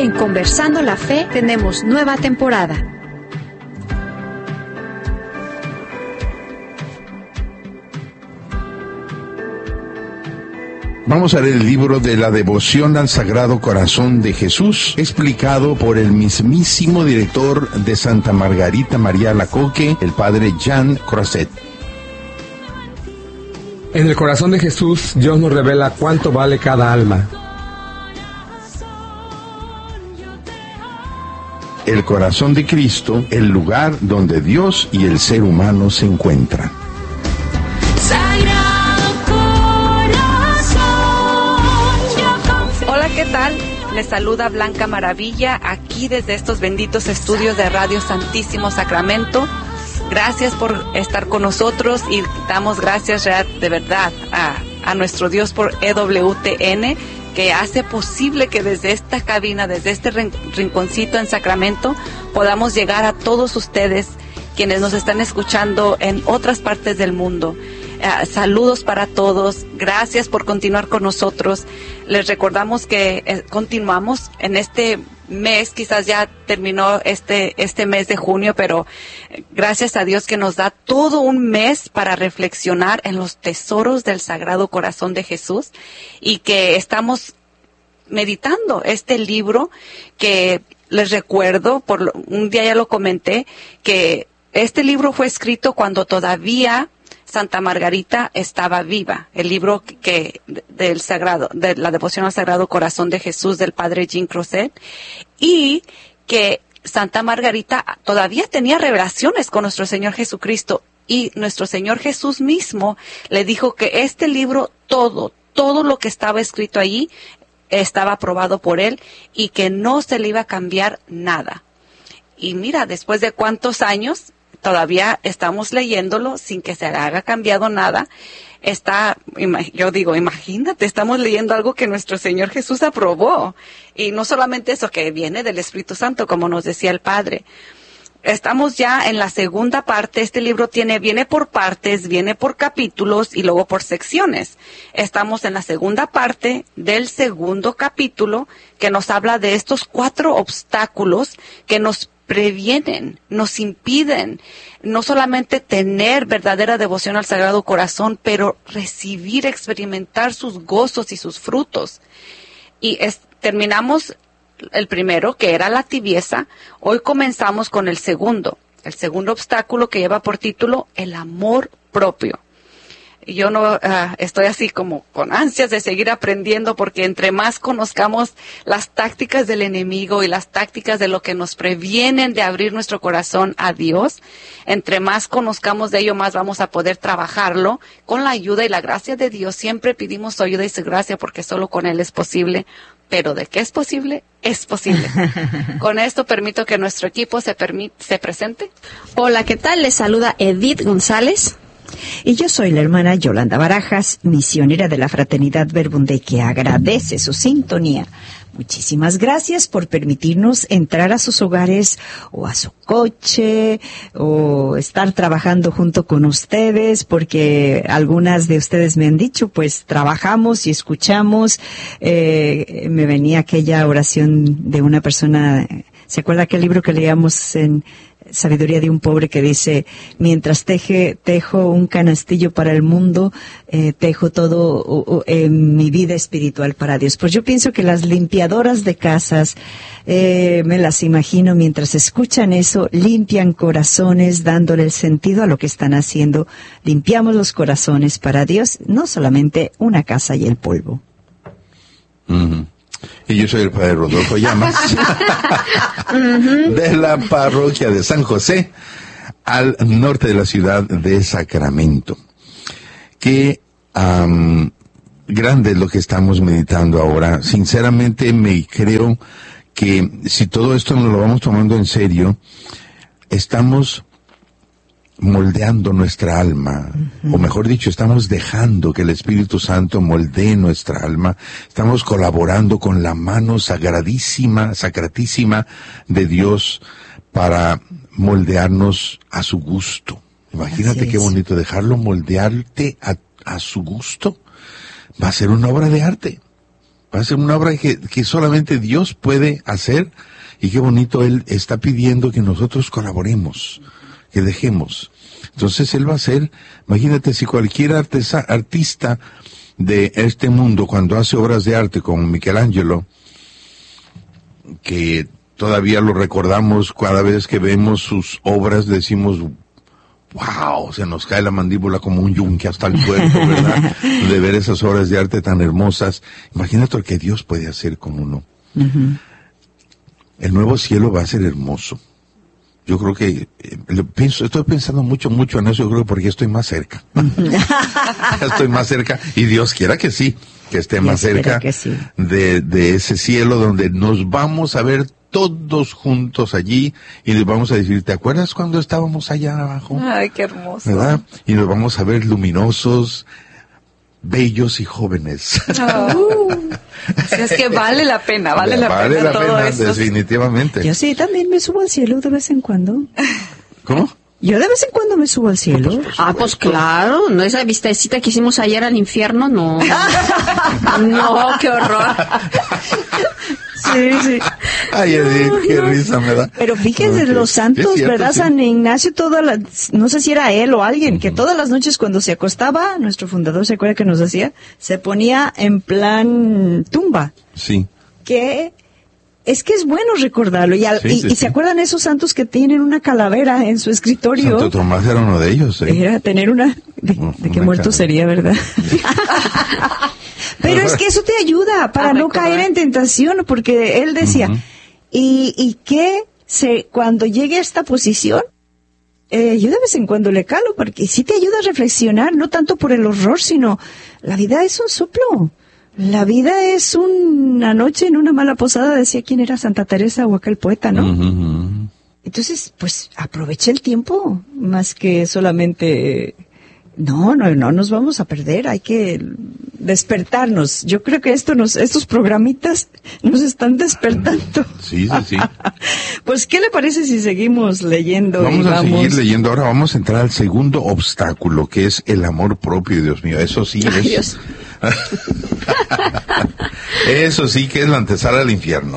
En Conversando la Fe tenemos nueva temporada. Vamos a leer el libro de la devoción al Sagrado Corazón de Jesús, explicado por el mismísimo director de Santa Margarita María Alacoque, el padre Jean Croiset. En el corazón de Jesús, Dios nos revela cuánto vale cada alma. El corazón de Cristo, el lugar donde Dios y el ser humano se encuentran. Hola, ¿qué tal? Les saluda Blanca Maravilla, aquí desde estos benditos estudios de Radio Santísimo Sacramento. Gracias por estar con nosotros y damos gracias de verdad a nuestro Dios por EWTN, que hace posible que desde esta cabina, desde este rinconcito en Sacramento, podamos llegar a todos ustedes quienes nos están escuchando en otras partes del mundo. Saludos para todos, gracias por continuar con nosotros. Les recordamos que continuamos en este mes, quizás ya terminó este mes de junio, pero gracias a Dios que nos da todo un mes para reflexionar en los tesoros del Sagrado Corazón de Jesús, y que estamos meditando este libro que les recuerdo, un día ya lo comenté, que este libro fue escrito cuando todavía Santa Margarita estaba viva, el libro de la devoción al Sagrado Corazón de Jesús del padre Jean Croiset, y que Santa Margarita todavía tenía revelaciones con nuestro Señor Jesucristo, y nuestro Señor Jesús mismo le dijo que este libro, todo lo que estaba escrito allí, estaba aprobado por él y que no se le iba a cambiar nada. Y mira, después de cuántos años, todavía estamos leyéndolo sin que se haya cambiado nada. Yo digo, imagínate, estamos leyendo algo que nuestro Señor Jesús aprobó. Y no solamente eso, que viene del Espíritu Santo, como nos decía el Padre. Estamos ya en la segunda parte. Este libro viene por partes, viene por capítulos y luego por secciones. Estamos en la segunda parte del segundo capítulo, que nos habla de estos 4 obstáculos que nos previenen, nos impiden no solamente tener verdadera devoción al Sagrado Corazón, pero recibir, experimentar sus gozos y sus frutos. Y terminamos el primero, que era la tibieza. Hoy comenzamos con el segundo obstáculo, que lleva por título el amor propio. Y yo no estoy así como con ansias de seguir aprendiendo, porque entre más conozcamos las tácticas del enemigo y las tácticas de lo que nos previenen de abrir nuestro corazón a Dios, entre más conozcamos de ello, más vamos a poder trabajarlo con la ayuda y la gracia de Dios. Siempre pedimos su ayuda y su gracia, porque solo con Él es posible. Pero ¿de qué es posible? Es posible. Con esto permito que nuestro equipo se presente. Hola, ¿qué tal? Les saluda Edith González. Y yo soy la hermana Yolanda Barajas, misionera de la Fraternidad Verbum Dei, que agradece su sintonía. Muchísimas gracias por permitirnos entrar a sus hogares o a su coche o estar trabajando junto con ustedes, porque algunas de ustedes me han dicho, pues trabajamos y escuchamos. Me venía aquella oración de una persona, ¿se acuerda aquel libro que leíamos en Sabiduría de un pobre, que dice: mientras tejo un canastillo para el mundo, tejo todo mi vida espiritual para Dios? Pues yo pienso que las limpiadoras de casas, me las imagino mientras escuchan eso, limpian corazones, dándole el sentido a lo que están haciendo. Limpiamos los corazones para Dios, no solamente una casa y el polvo. Uh-huh. Y yo soy el padre Rodolfo Llamas, de la parroquia de San José, al norte de la ciudad de Sacramento. Qué grande es lo que estamos meditando ahora. Sinceramente creo que si todo esto nos lo vamos tomando en serio, estamos moldeando nuestra alma, o mejor dicho, estamos dejando que el Espíritu Santo moldee nuestra alma. Estamos colaborando con la mano sacratísima de Dios para moldearnos a su gusto. Imagínate qué bonito, dejarlo moldearte a su gusto. Va a ser una obra de arte. Va a ser una obra que solamente Dios puede hacer, y qué bonito Él está pidiendo que nosotros colaboremos, que dejemos. Entonces Él va a hacer, imagínate si cualquier artista de este mundo, cuando hace obras de arte como Michelangelo, que todavía lo recordamos cada vez que vemos sus obras, decimos, wow, se nos cae la mandíbula como un yunque hasta el cuerpo, ¿verdad? De ver esas obras de arte tan hermosas. Imagínate lo que Dios puede hacer con uno. Uh-huh. El nuevo cielo va a ser hermoso. Yo creo que, estoy pensando mucho en eso, yo creo, porque estoy más cerca. Estoy más cerca, y Dios quiera que sí, que esté más cerca sí. de ese cielo donde nos vamos a ver todos juntos allí, y les vamos a decir, ¿te acuerdas cuando estábamos allá abajo? Ay, qué hermoso. ¿Verdad? Y nos vamos a ver luminosos, bellos y jóvenes. Es que vale la pena todo esto. Definitivamente. Yo sí, también me subo al cielo de vez en cuando. ¿Cómo? Yo de vez en cuando me subo al cielo. Pues claro, no esa vistecita que hicimos ayer al infierno, no. No, qué horror. Sí. Ay, Edith, qué risa me da. Pero fíjense, los santos, cierto, ¿verdad? Sí. San Ignacio, no sé si era él o alguien, que todas las noches cuando se acostaba, nuestro fundador, ¿se acuerda que nos decía? Se ponía en plan tumba. Sí. Que es bueno recordarlo. Y ¿se acuerdan esos santos que tienen una calavera en su escritorio? Santo Tomás era uno de ellos, Era tener una... ¿De qué muerto calavera sería, verdad? Pero es que eso te ayuda para no caer en tentación, porque él decía, uh-huh. y que cuando llegue a esta posición, yo de vez en cuando le calo, porque sí te ayuda a reflexionar, no tanto por el horror, sino la vida es un soplo. La vida es una noche en una mala posada, decía quién era, Santa Teresa o aquel poeta, ¿no? Uh-huh. Entonces, pues aprovecha el tiempo, más que solamente... No nos vamos a perder, hay que despertarnos. Yo creo que estos programitas nos están despertando. Sí. Pues, ¿qué le parece si seguimos leyendo? Vamos a seguir leyendo. Ahora vamos a entrar al segundo obstáculo, que es el amor propio, Dios mío. Eso sí es... Dios. Eso sí que es la antesala al infierno.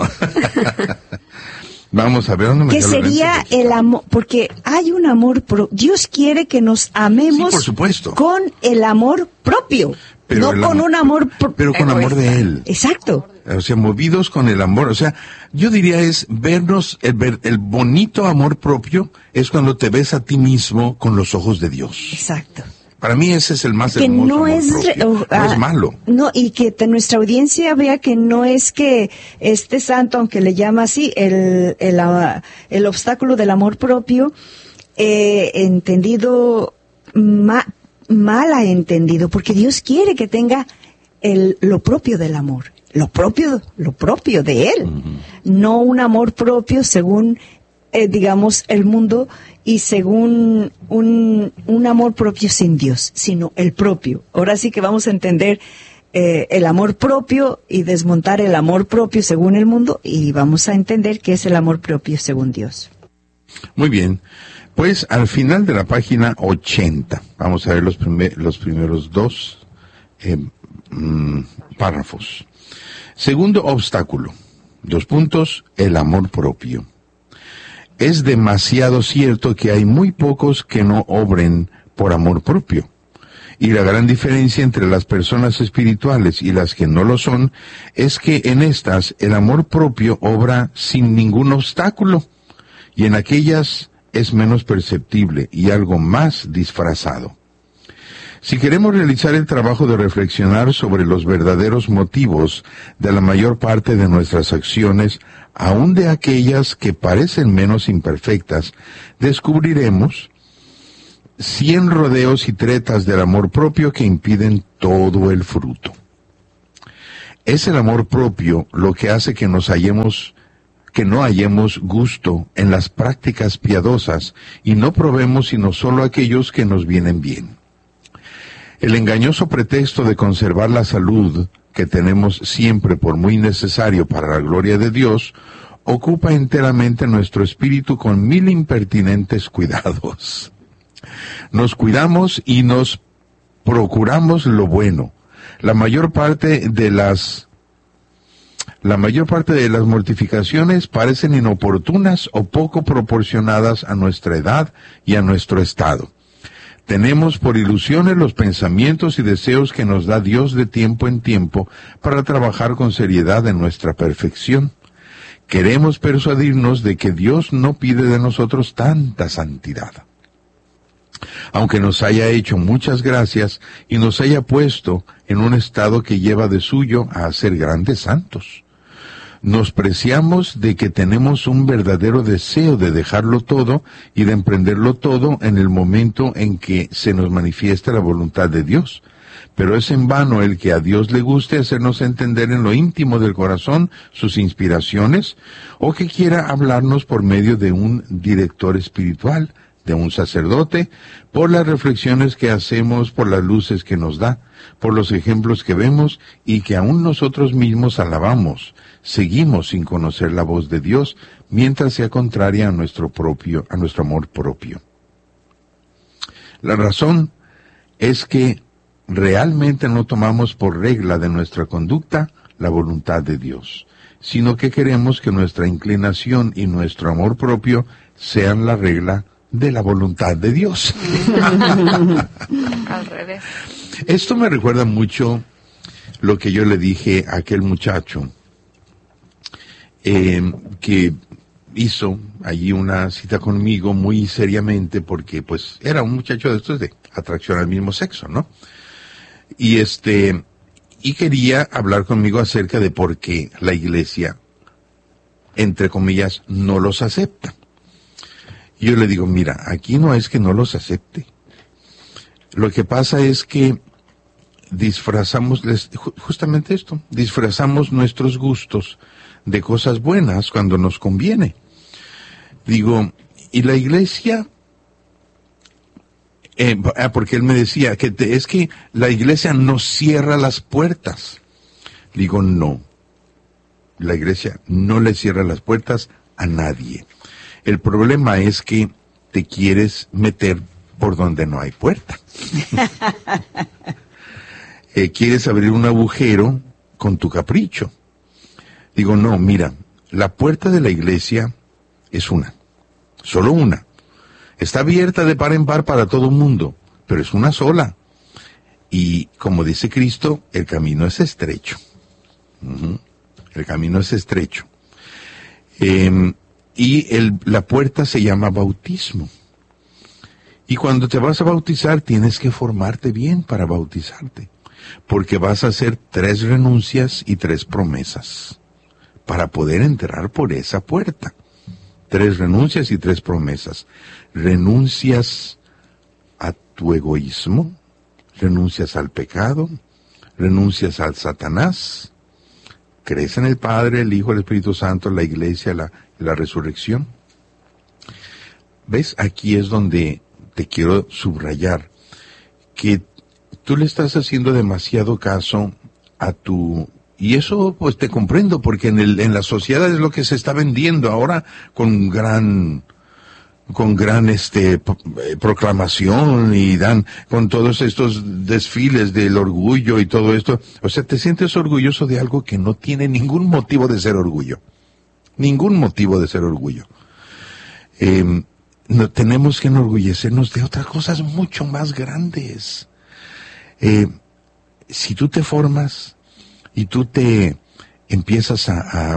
Vamos a ver dónde me ¿qué sería el amor? Porque hay un amor propio. Dios quiere que nos amemos, sí, por supuesto, con el amor propio, pero no con un amor pero con amor de Él. Exacto. O sea, movidos con el amor. O sea, yo diría es vernos, el bonito amor propio es cuando te ves a ti mismo con los ojos de Dios. Exacto. Para mí ese es el más hermoso amor propio. No es malo. No, y que nuestra audiencia vea que no es que este santo, aunque le llama así, el obstáculo del amor propio, entendido, mal ha entendido, porque Dios quiere que tenga lo propio del amor, lo propio de Él, uh-huh. No un amor propio según digamos, el mundo y según un amor propio sin Dios, sino el propio. Ahora sí que vamos a entender el amor propio y desmontar el amor propio según el mundo, y vamos a entender qué es el amor propio según Dios. Muy bien. Pues al final de la página 80, vamos a ver los primeros dos párrafos. Segundo obstáculo, 2 puntos, el amor propio. Es demasiado cierto que hay muy pocos que no obren por amor propio. Y la gran diferencia entre las personas espirituales y las que no lo son es que en estas el amor propio obra sin ningún obstáculo, y en aquellas es menos perceptible y algo más disfrazado. Si queremos realizar el trabajo de reflexionar sobre los verdaderos motivos de la mayor parte de nuestras acciones, aun de aquellas que parecen menos imperfectas, descubriremos 100 rodeos y tretas del amor propio que impiden todo el fruto. Es el amor propio lo que hace que no hallemos gusto en las prácticas piadosas y no probemos sino solo aquellos que nos vienen bien. El engañoso pretexto de conservar la salud, que tenemos siempre por muy necesario para la gloria de Dios, ocupa enteramente nuestro espíritu con 1000 impertinentes cuidados. Nos cuidamos y nos procuramos lo bueno. La mayor parte de las La mayor parte de las mortificaciones parecen inoportunas o poco proporcionadas a nuestra edad y a nuestro estado. Tenemos por ilusiones los pensamientos y deseos que nos da Dios de tiempo en tiempo para trabajar con seriedad en nuestra perfección. Queremos persuadirnos de que Dios no pide de nosotros tanta santidad. Aunque nos haya hecho muchas gracias y nos haya puesto en un estado que lleva de suyo a ser grandes santos. Nos preciamos de que tenemos un verdadero deseo de dejarlo todo y de emprenderlo todo en el momento en que se nos manifiesta la voluntad de Dios. Pero es en vano el que a Dios le guste hacernos entender en lo íntimo del corazón sus inspiraciones, o que quiera hablarnos por medio de un director espiritual, de un sacerdote, por las reflexiones que hacemos, por las luces que nos da, por los ejemplos que vemos y que aún nosotros mismos alabamos. Seguimos sin conocer la voz de Dios mientras sea contraria a nuestro amor propio. La razón es que realmente no tomamos por regla de nuestra conducta la voluntad de Dios, sino que queremos que nuestra inclinación y nuestro amor propio sean la regla de la voluntad de Dios. Al revés. Esto me recuerda mucho lo que yo le dije a aquel muchacho que hizo allí una cita conmigo muy seriamente, porque pues era un muchacho de estos de atracción al mismo sexo, ¿no? Y quería hablar conmigo acerca de por qué la iglesia, entre comillas, no los acepta. Y yo le digo, mira, aquí no es que no los acepte. Lo que pasa es que disfrazamos nuestros gustos de cosas buenas cuando nos conviene. Digo, y la iglesia, porque él me decía que es que la iglesia nos cierra las puertas. Digo, no, la iglesia no le cierra las puertas a nadie. El problema es que te quieres meter por donde no hay puerta. Quieres abrir un agujero con tu capricho. Digo, no, mira, la puerta de la iglesia es una, solo una. Está abierta de par en par para todo el mundo, pero es una sola. Y como dice Cristo, el camino es estrecho. El camino es estrecho. Y la puerta se llama bautismo. Y cuando te vas a bautizar, tienes que formarte bien para bautizarte, porque vas a hacer 3 renuncias y 3 promesas para poder entrar por esa puerta. 3 renuncias y 3 promesas. Renuncias a tu egoísmo, renuncias al pecado, renuncias al Satanás, crees en el Padre, el Hijo, el Espíritu Santo, la Iglesia, la resurrección. ¿Ves? Aquí es donde te quiero subrayar que tú le estás haciendo demasiado caso a y eso pues te comprendo, porque en la sociedad es lo que se está vendiendo ahora con gran proclamación, y dan con todos estos desfiles del orgullo y todo esto. O sea, te sientes orgulloso de algo que no tiene ningún motivo de ser orgullo. Ningún motivo de ser orgullo. No, tenemos que enorgullecernos de otras cosas mucho más grandes. Si tú te formas y tú te empiezas a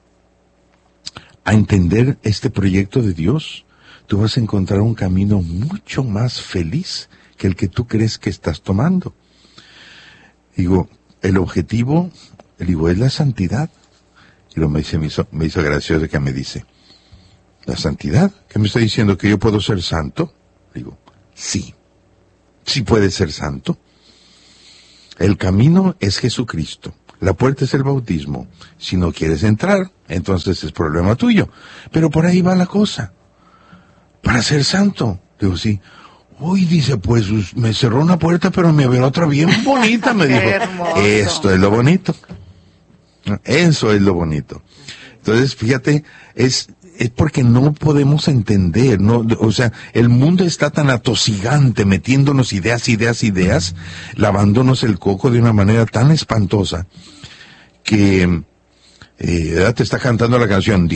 entender este proyecto de Dios, tú vas a encontrar un camino mucho más feliz que el que tú crees que estás tomando. Digo, el objetivo, es la santidad. Y me hizo gracioso que me dice, ¿la santidad? ¿Qué me está diciendo? ¿Que yo puedo ser santo? Digo, sí puedes ser santo. El camino es Jesucristo. La puerta es el bautismo. Si no quieres entrar, entonces es problema tuyo. Pero por ahí va la cosa. Para ser santo. Digo, sí. Uy, dice, pues me cerró una puerta, pero me abrió otra bien bonita, me dijo. Esto es lo bonito. Eso es lo bonito. Entonces, fíjate, es porque no podemos entender, ¿no? O sea, el mundo está tan atosigante, metiéndonos ideas, lavándonos el coco de una manera tan espantosa, que te está cantando la canción.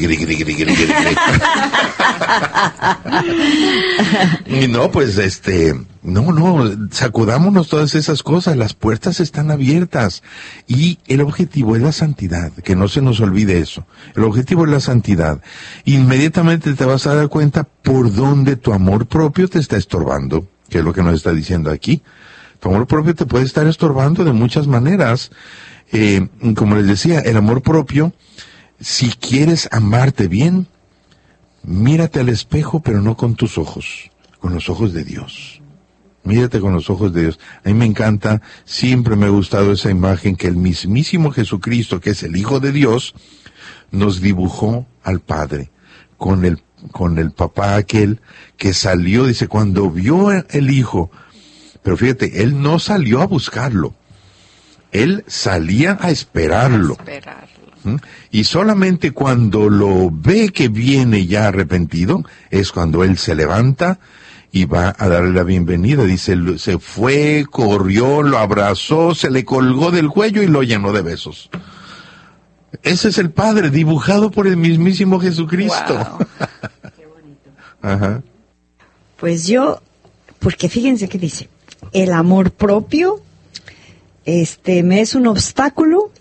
Y no, pues sacudámonos todas esas cosas, las puertas están abiertas. Y el objetivo es la santidad, que no se nos olvide eso. El objetivo es la santidad. Inmediatamente te vas a dar cuenta por dónde tu amor propio te está estorbando, que es lo que nos está diciendo aquí. Tu amor propio te puede estar estorbando de muchas maneras. Como les decía, el amor propio, si quieres amarte bien, mírate al espejo, pero no con tus ojos, con los ojos de Dios. Mírate con los ojos de Dios. A mí me encanta, siempre me ha gustado esa imagen que el mismísimo Jesucristo, que es el Hijo de Dios, nos dibujó al Padre, con el papá aquel que salió, dice, cuando vio el Hijo, pero fíjate, él no salió a buscarlo. Él salía a esperarlo. Y solamente cuando lo ve que viene ya arrepentido, es cuando él se levanta y va a darle la bienvenida. Dice, se fue, corrió, lo abrazó, se le colgó del cuello y lo llenó de besos. Ese es el Padre, dibujado por el mismísimo Jesucristo. Wow. Qué bonito. Ajá. Pues porque fíjense que dice, el amor propio me es un obstáculo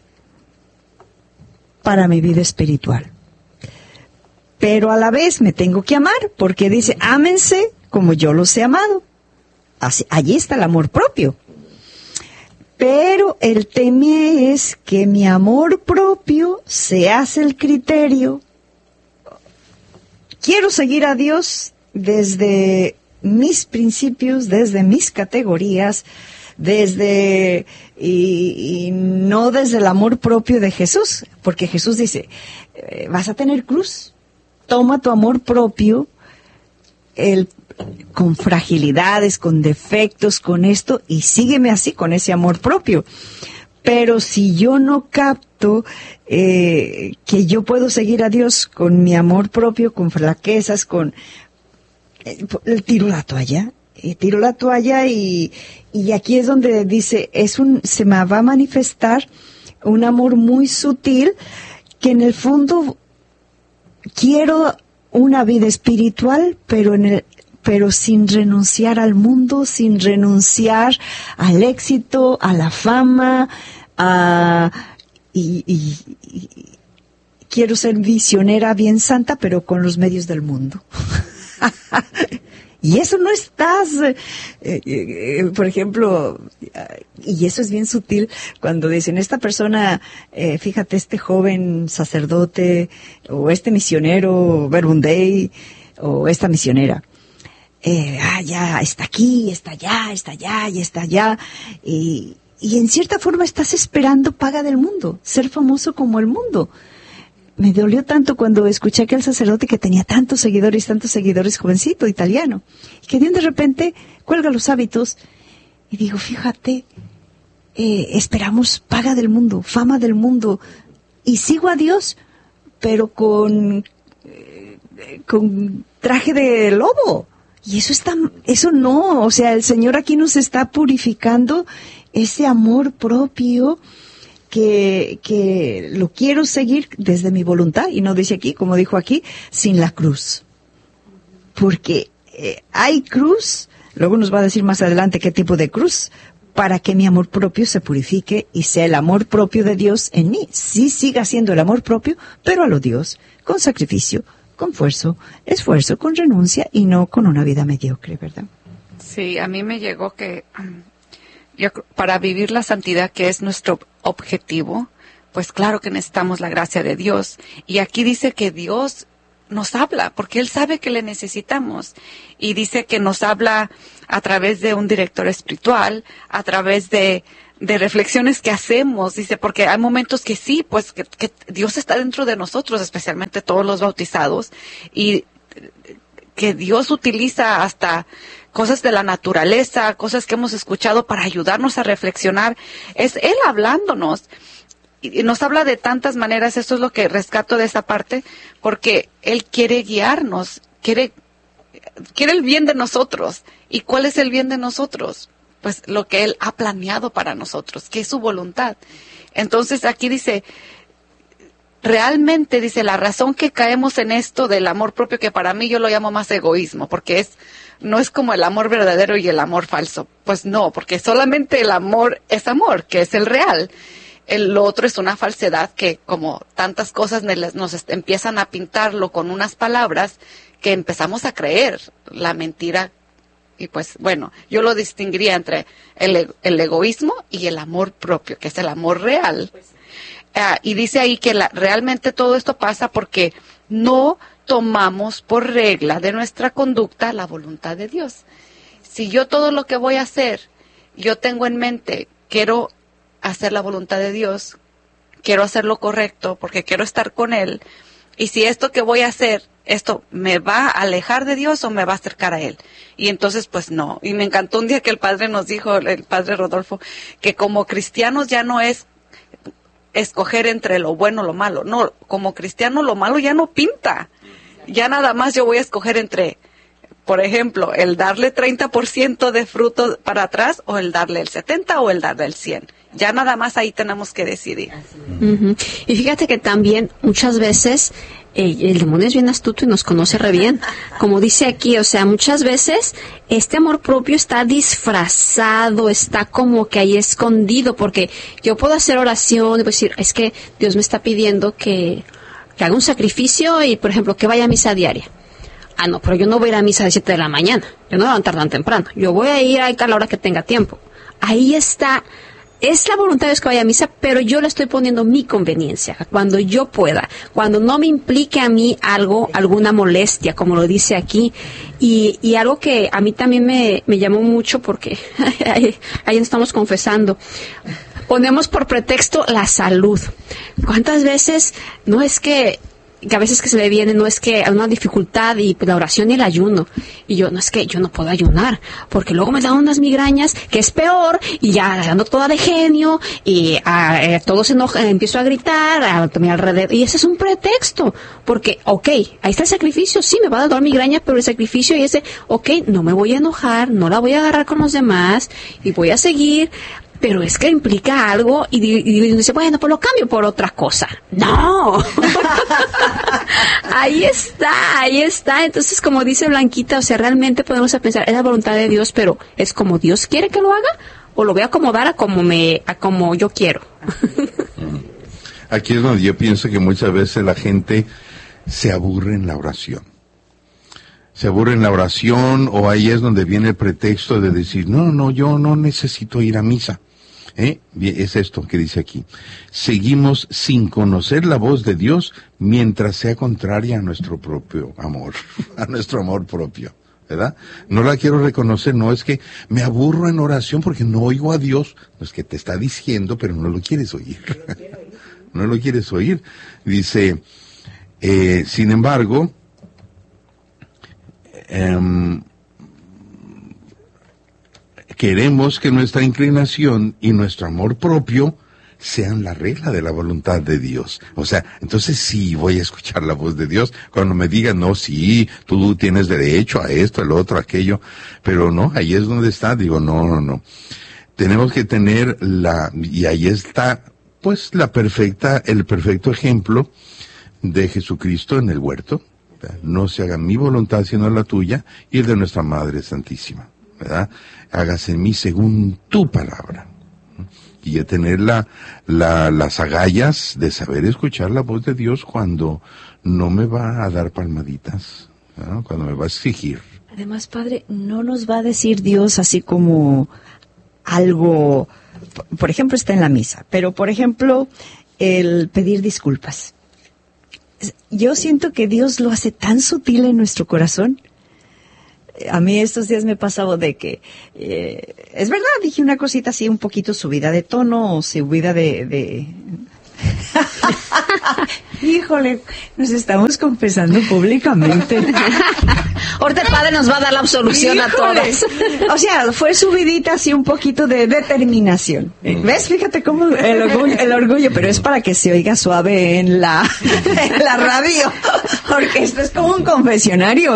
para mi vida espiritual. Pero a la vez me tengo que amar, porque dice, ámense como yo los he amado. Allí está el amor propio. Pero el tema es que mi amor propio se hace el criterio. Quiero seguir a Dios desde mis principios, desde mis categorías, y no desde el amor propio de Jesús, porque Jesús dice, vas a tener cruz, toma tu amor propio, con fragilidades, con defectos, con esto, y sígueme así, con ese amor propio. Pero si yo no capto que yo puedo seguir a Dios con mi amor propio, con flaquezas, tiro la toalla. Y aquí es donde dice, se me va a manifestar un amor muy sutil, que en el fondo quiero una vida espiritual, pero sin renunciar al mundo, sin renunciar al éxito, a la fama, y quiero ser visionera bien santa, pero con los medios del mundo. Y eso no estás, por ejemplo, y eso es bien sutil cuando dicen, esta persona, fíjate, este joven sacerdote, o este misionero Verbundey, o esta misionera, ya está aquí, está allá, y está allá, y en cierta forma estás esperando paga del mundo, ser famoso como el mundo. Me dolió tanto cuando escuché a aquel sacerdote que tenía tantos seguidores, jovencito, italiano, y que de repente cuelga los hábitos, y digo, fíjate, esperamos paga del mundo, fama del mundo, y sigo a Dios, pero con traje de lobo, y eso no, o sea, el Señor aquí nos está purificando ese amor propio, que lo quiero seguir desde mi voluntad, y no dice aquí, como dijo aquí, sin la cruz. Porque hay cruz, luego nos va a decir más adelante qué tipo de cruz, para que mi amor propio se purifique y sea el amor propio de Dios en mí. Sí siga siendo el amor propio, pero a lo Dios, con sacrificio, con esfuerzo, con renuncia, y no con una vida mediocre, ¿verdad? Sí, a mí me llegó que para vivir la santidad, que es nuestro objetivo, pues claro que necesitamos la gracia de Dios. Y aquí dice que Dios nos habla, porque Él sabe que le necesitamos. Y dice que nos habla a través de un director espiritual, a través de reflexiones que hacemos. Dice, porque hay momentos que sí, pues que Dios está dentro de nosotros, especialmente todos los bautizados, y que Dios utiliza hasta cosas de la naturaleza, cosas que hemos escuchado para ayudarnos a reflexionar. Es Él hablándonos. Y nos habla de tantas maneras. Esto es lo que rescato de esa parte, porque Él quiere guiarnos, quiere el bien de nosotros. ¿Y cuál es el bien de nosotros? Pues lo que Él ha planeado para nosotros, que es su voluntad. Entonces aquí dice, realmente, dice, la razón que caemos en esto del amor propio, que para mí yo lo llamo más egoísmo, porque no es como el amor verdadero y el amor falso. Pues no, porque solamente el amor es amor, que es el real. Lo otro es una falsedad que, como tantas cosas, nos empiezan a pintarlo con unas palabras que empezamos a creer la mentira. Y pues, bueno, yo lo distinguiría entre el egoísmo y el amor propio, que es el amor real. Y dice ahí que realmente todo esto pasa porque no tomamos por regla de nuestra conducta la voluntad de Dios. Si yo todo lo que voy a hacer, yo tengo en mente, quiero hacer la voluntad de Dios, quiero hacer lo correcto porque quiero estar con Él, y si esto que voy a hacer, esto me va a alejar de Dios o me va a acercar a Él, y entonces pues no. Y me encantó un día que el padre nos dijo, el padre Rodolfo, que como cristianos ya no es escoger entre lo bueno o lo malo, no, como cristiano lo malo ya no pinta, ya nada más yo voy a escoger entre, por ejemplo, el darle 30% de fruto para atrás, o el darle el 70% o el darle el 100%. Ya nada más ahí tenemos que decidir. Uh-huh. Y fíjate que también muchas veces el demonio es bien astuto y nos conoce re bien. Como dice aquí, o sea, muchas veces este amor propio está disfrazado, está como que ahí escondido, porque yo puedo hacer oración y decir, es que Dios me está pidiendo que haga un sacrificio y, por ejemplo, que vaya a misa diaria. Ah, no, pero yo no voy a ir a misa a las 7 de la mañana. Yo no voy a levantar tan temprano. Yo voy a ir a la hora que tenga tiempo. Ahí está. Es la voluntad de Dios que vaya a misa, pero yo le estoy poniendo mi conveniencia, cuando yo pueda, cuando no me implique a mí algo, alguna molestia, como lo dice aquí, y algo que a mí también me llamó mucho, porque ahí estamos confesando. Ponemos por pretexto la salud. ¿Cuántas veces no es que a veces que se le viene, no es que hay una dificultad y la oración y el ayuno, y yo, no es que yo no puedo ayunar, porque luego me dan unas migrañas, que es peor, y ya ando toda de genio, y todo se enoja, empiezo a gritar, a mi alrededor, y ese es un pretexto, porque, ahí está el sacrificio, sí, me va a dar migraña, pero el sacrificio y ese, no me voy a enojar, no la voy a agarrar con los demás, y voy a seguir. Pero es que implica algo y dice, bueno, pues lo cambio por otra cosa. ¡No! Ahí está. Entonces, como dice Blanquita, o sea, realmente podemos pensar, es la voluntad de Dios, pero ¿es como Dios quiere que lo haga? ¿O lo voy a acomodar a como yo quiero? Aquí es donde yo pienso que muchas veces la gente se aburre en la oración. Se aburre en la oración, o ahí es donde viene el pretexto de decir, no, yo no necesito ir a misa. Es esto que dice aquí. Seguimos sin conocer la voz de Dios mientras sea contraria a nuestro propio amor, a nuestro amor propio, ¿verdad? No la quiero reconocer, no es que me aburro en oración porque no oigo a Dios, no es que te está diciendo, pero no lo quieres oír. No lo quieres oír. Dice, sin embargo, queremos que nuestra inclinación y nuestro amor propio sean la regla de la voluntad de Dios. O sea, entonces sí voy a escuchar la voz de Dios cuando me digan, no, sí, tú tienes derecho a esto, al otro, aquello, pero no, ahí es donde está, digo, no. Tenemos que tener y ahí está, pues, el perfecto ejemplo de Jesucristo en el huerto. No se haga mi voluntad sino la tuya, y el de nuestra Madre Santísima, ¿verdad? Hágase en mí según tu palabra. Y ya tener las agallas de saber escuchar la voz de Dios cuando no me va a dar palmaditas, ¿verdad? Cuando me va a exigir. Además, Padre, no nos va a decir Dios así como algo, por ejemplo, está en la misa, pero por ejemplo, el pedir disculpas. Yo siento que Dios lo hace tan sutil en nuestro corazón. A mí estos días me pasaba de que, es verdad, dije una cosita así un poquito subida de tono o subida de... Híjole, nos estamos confesando públicamente. Ahorita el Padre nos va a dar la absolución. Híjole. A todos. O sea, fue subidita así un poquito de determinación. ¿Ves? Fíjate cómo el orgullo, pero es para que se oiga suave en la radio, porque esto es como un confesionario,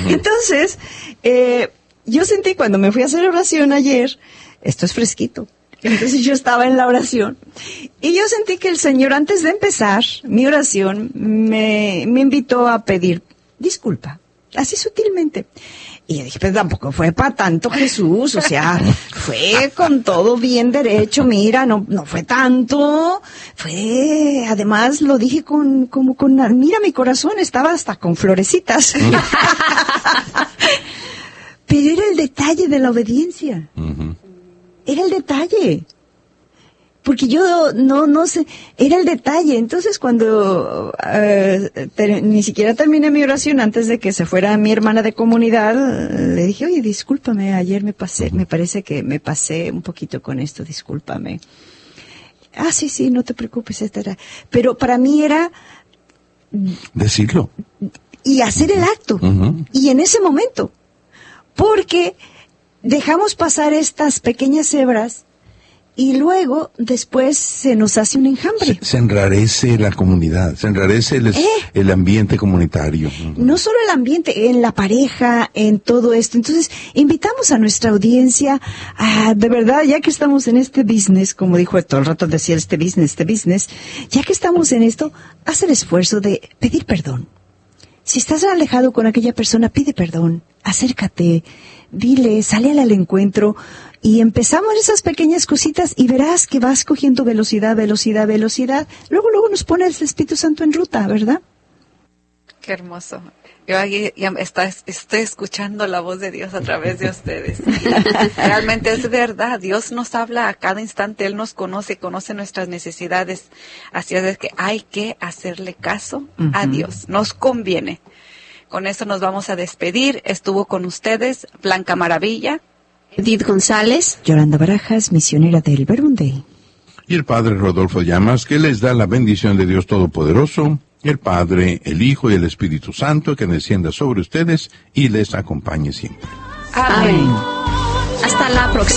Entonces, yo sentí cuando me fui a hacer oración ayer, esto es fresquito. Entonces yo estaba en la oración y yo sentí que el Señor, antes de empezar mi oración, me invitó a pedir disculpa, así sutilmente. Y yo dije, pero tampoco fue para tanto, Jesús, o sea, fue con todo bien derecho, mira, no fue tanto, fue, además lo dije mira, mi corazón estaba hasta con florecitas. Pero era el detalle de la obediencia. Ujú. Era el detalle. Porque yo no sé, era el detalle. Entonces cuando ni siquiera terminé mi oración antes de que se fuera mi hermana de comunidad, le dije, oye, discúlpame, ayer me parece que me pasé un poquito con esto, discúlpame. Ah, sí, no te preocupes, etcétera. Pero para mí era Decirlo. y hacer el acto. Ujú. Y en ese momento. Porque dejamos pasar estas pequeñas hebras y luego, después, se nos hace un enjambre. Se enrarece la comunidad, se enrarece el ambiente comunitario. No solo el ambiente, en la pareja, en todo esto. Entonces, invitamos a nuestra audiencia a, de verdad, ya que estamos en este business, como dijo todo el rato decía este business, ya que estamos en esto, haz el esfuerzo de pedir perdón. Si estás alejado con aquella persona, pide perdón, acércate, dile, sale al encuentro y empezamos esas pequeñas cositas y verás que vas cogiendo velocidad. Luego nos pone el Espíritu Santo en ruta, ¿verdad? Qué hermoso. Yo aquí ya estoy escuchando la voz de Dios a través de ustedes. Realmente es verdad. Dios nos habla a cada instante. Él nos conoce nuestras necesidades. Así es que hay que hacerle caso a Dios. Nos conviene. Con eso nos vamos a despedir. Estuvo con ustedes Blanca Maravilla, Edith González, Yolanda Barajas, misionera del Verbum Dei. Y el Padre Rodolfo Llamas, que les da la bendición de Dios Todopoderoso, el Padre, el Hijo y el Espíritu Santo, que descienda sobre ustedes y les acompañe siempre. Amén. Hasta la próxima.